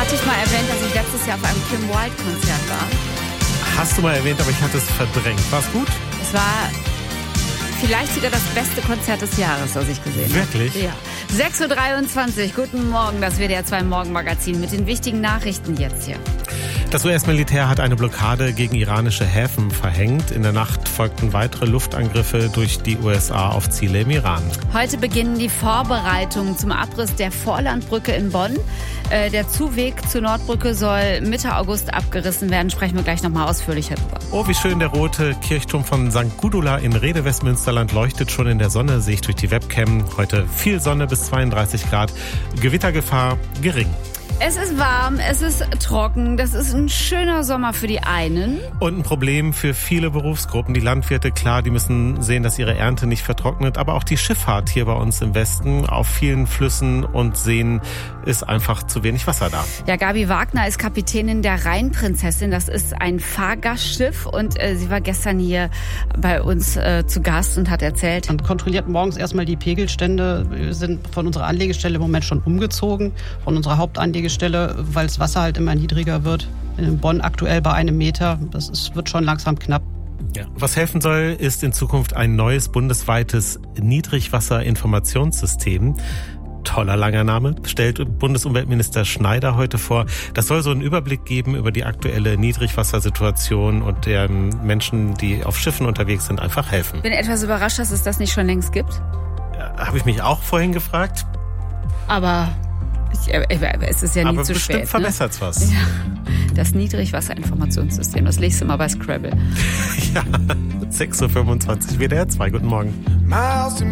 Hatte ich mal erwähnt, dass ich letztes Jahr auf einem Kim Wilde-Konzert war? Hast du mal erwähnt, aber ich hatte es verdrängt. War's gut? Es war vielleicht sogar das beste Konzert des Jahres, was ich gesehen habe. Wirklich? Ja. 6.23 Uhr, guten Morgen, das WDR 2 Morgenmagazin mit den wichtigen Nachrichten jetzt hier. Das US-Militär hat eine Blockade gegen iranische Häfen verhängt. In der Nacht folgten weitere Luftangriffe durch die USA auf Ziele im Iran. Heute beginnen die Vorbereitungen zum Abriss der Vorlandbrücke in Bonn. Der Zuweg zur Nordbrücke soll Mitte August abgerissen werden. Sprechen wir gleich nochmal ausführlicher drüber. Oh, wie schön, der rote Kirchturm von St. Gudula in Rhede-Westmünsterland leuchtet schon in der Sonne, sehe ich durch die Webcam. Heute viel Sonne bis 32 Grad. Gewittergefahr gering. Es ist warm, es ist trocken, das ist ein schöner Sommer für die einen. Und ein Problem für viele Berufsgruppen. Die Landwirte, klar, die müssen sehen, dass ihre Ernte nicht vertrocknet. Aber auch die Schifffahrt hier bei uns im Westen, auf vielen Flüssen und Seen ist einfach zu wenig Wasser da. Ja, Gabi Wagner ist Kapitänin der Rheinprinzessin. Das ist ein Fahrgastschiff und sie war gestern hier bei uns zu Gast und hat erzählt. Man kontrolliert morgens erstmal die Pegelstände. Wir sind von unserer Anlegestelle im Moment schon umgezogen, von unserer Hauptanlegestelle, weil das Wasser halt immer niedriger wird. In Bonn aktuell bei 1 Meter. Wird schon langsam knapp. Ja. Was helfen soll, ist in Zukunft ein neues bundesweites Niedrigwasserinformationssystem. Toller langer Name, stellt Bundesumweltminister Schneider heute vor. Das soll so einen Überblick geben über die aktuelle Niedrigwassersituation und der Menschen, die auf Schiffen unterwegs sind, einfach helfen. Bin etwas überrascht, dass es das nicht schon längst gibt. Habe ich mich auch vorhin gefragt. Aber es ist ja nie zu spät. Aber bestimmt verbessert's was. Ja. Das Niedrigwasserinformationssystem, das legst du mal bei Scrabble. Ja, 6.25 Uhr, WDR 2, guten Morgen.